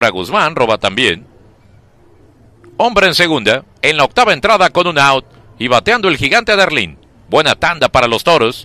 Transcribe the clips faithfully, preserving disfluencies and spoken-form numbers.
Guzmán roba también. Hombre en segunda, en la octava entrada con un out y bateando el gigante Aderlin. Buena tanda para los Toros.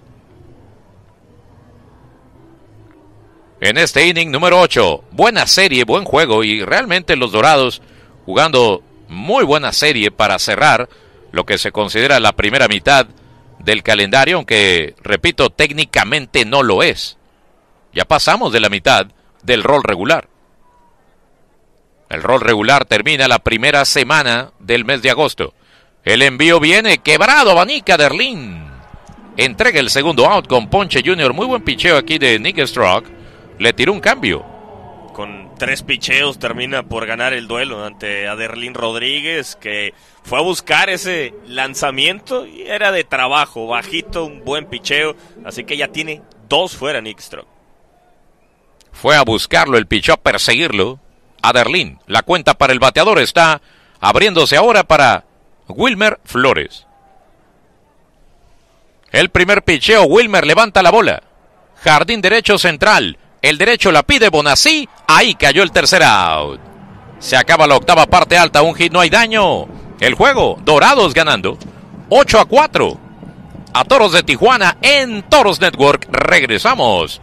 En este inning número ocho, buena serie, buen juego y realmente los Dorados jugando muy buena serie para cerrar lo que se considera la primera mitad del calendario, aunque, repito, técnicamente no lo es. Ya pasamos de la mitad del rol regular. El rol regular termina la primera semana del mes de agosto. El envío viene quebrado, abanica Derlín. Entrega el segundo out con ponche junior. Muy buen picheo aquí de Nick Strock. Le tiró un cambio. Con tres picheos termina por ganar el duelo ante Aderlin Rodríguez, que fue a buscar ese lanzamiento y era de trabajo, bajito, un buen picheo, así que ya tiene dos fuera Nick Strock. Fue a buscarlo, el picheo a perseguirlo. Aderlin, la cuenta para el bateador está abriéndose ahora para Wilmer Flores. El primer picheo, Wilmer levanta la bola. Jardín derecho central. El derecho la pide Bonasí. Ahí cayó el tercer out. Se acaba la octava parte alta. Un hit, no hay daño. El juego, Dorados ganando. ocho a cuatro. A Toros de Tijuana en Toros Network. Regresamos.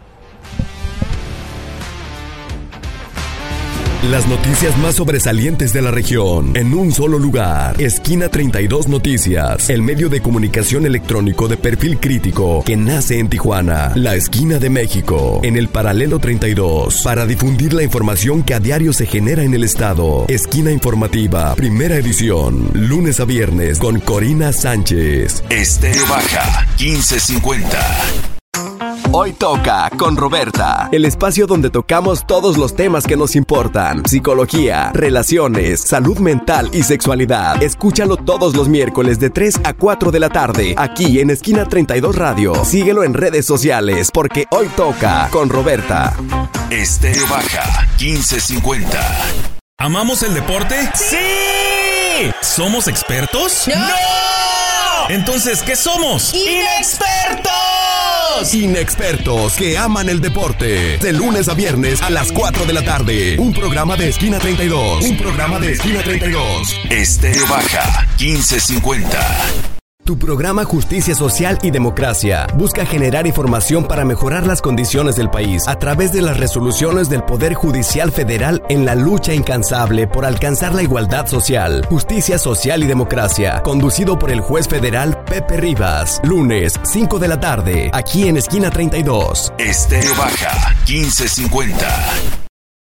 Las noticias más sobresalientes de la región en un solo lugar. Esquina treinta y dos Noticias, el medio de comunicación electrónico de perfil crítico que nace en Tijuana, la esquina de México, en el paralelo treinta y dos, para difundir la información que a diario se genera en el estado. Esquina informativa, primera edición, lunes a viernes con Corina Sánchez. Estéreo Baja, quince cincuenta. Hoy toca con Roberta, el espacio donde tocamos todos los temas que nos importan: psicología, relaciones, salud mental y sexualidad. Escúchalo todos los miércoles de tres a cuatro de la tarde, aquí en Esquina treinta y dos Radio. Síguelo en redes sociales, porque hoy toca con Roberta. Estéreo Baja, quince cincuenta. ¿Amamos el deporte? ¡Sí! ¿Somos expertos? ¡No! Entonces, ¿qué somos? ¡Inexpertos! Inexpertos que aman el deporte. De lunes a viernes a las cuatro de la tarde. Un programa de Esquina treinta y dos. Un programa de Esquina treinta y dos. Estéreo Baja, quince cincuenta. Tu programa Justicia Social y Democracia busca generar información para mejorar las condiciones del país a través de las resoluciones del Poder Judicial Federal en la lucha incansable por alcanzar la igualdad social. Justicia Social y Democracia, conducido por el juez federal Pepe Rivas. Lunes, cinco de la tarde, aquí en Esquina treinta y dos. Estéreo Baja, quince cincuenta.